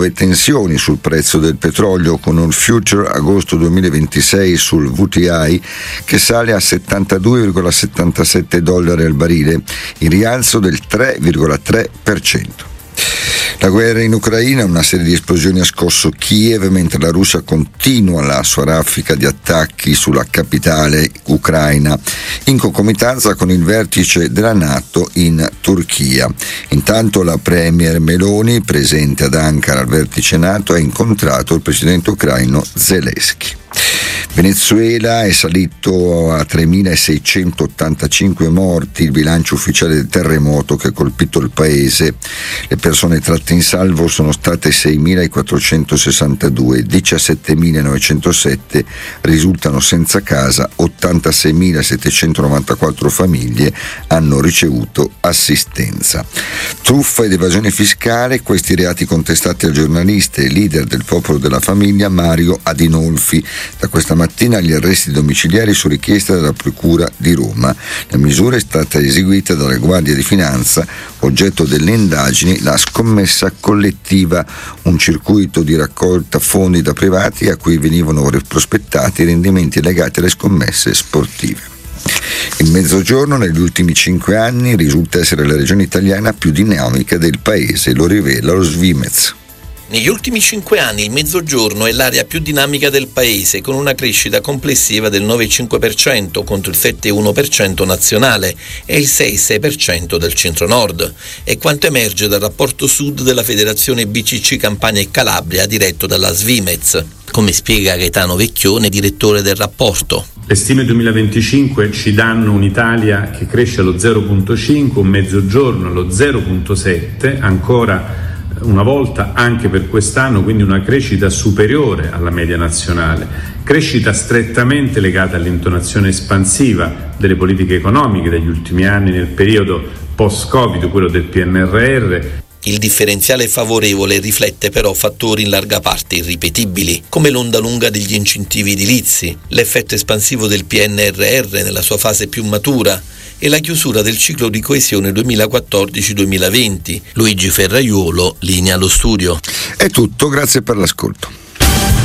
nuove tensioni sul prezzo del petrolio, con un future agosto 2026 sul WTI che sale a $72,77 al barile, in rialzo del 3,3%. La guerra in Ucraina, una serie di esplosioni ha scosso Kiev, mentre la Russia continua la sua raffica di attacchi sulla capitale ucraina, in concomitanza con il vertice della NATO in Turchia. Intanto la premier Meloni, presente ad Ankara al vertice NATO, ha incontrato il presidente ucraino Zelensky. Venezuela è salito a 3.685 morti il bilancio ufficiale del terremoto che ha colpito il paese. Le persone tratte in salvo sono state 6.462, 17.907 risultano senza casa, 86.794 famiglie hanno ricevuto assistenza. Truffa ed evasione fiscale, questi reati contestati al giornalista e leader del Popolo della Famiglia Mario Adinolfi. Da questa mattina gli arresti domiciliari su richiesta della Procura di Roma. La misura è stata eseguita dalla Guardia di Finanza, oggetto delle indagini la scommessa collettiva, un circuito di raccolta fondi da privati a cui venivano prospettati rendimenti legati alle scommesse sportive. Il Mezzogiorno negli ultimi 5 anni risulta essere la regione italiana più dinamica del paese, lo rivela lo Svimez. Negli ultimi 5 anni il Mezzogiorno è l'area più dinamica del paese, con una crescita complessiva del 9,5% contro il 7,1% nazionale e il 6,6% del centro-nord. È quanto emerge dal rapporto sud della Federazione BCC Campania e Calabria, diretto dalla Svimez, come spiega Gaetano Vecchione, direttore del rapporto. Le stime 2025 ci danno un'Italia che cresce allo 0,5, un Mezzogiorno allo 0,7, ancora una volta anche per quest'anno, quindi una crescita superiore alla media nazionale, crescita strettamente legata all'intonazione espansiva delle politiche economiche degli ultimi anni nel periodo post-Covid, quello del PNRR. Il differenziale favorevole riflette però fattori in larga parte irripetibili, come l'onda lunga degli incentivi edilizi, l'effetto espansivo del PNRR nella sua fase più matura e la chiusura del ciclo di coesione 2014-2020. Luigi Ferraiuolo, linea allo studio. È tutto, grazie per l'ascolto.